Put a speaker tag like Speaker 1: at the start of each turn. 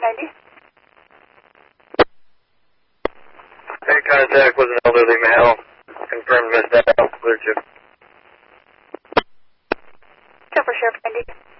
Speaker 1: 90.
Speaker 2: Hey, contact was an elderly male. Confirmed missed out. Clear chip.
Speaker 1: Check for Sheriff 90.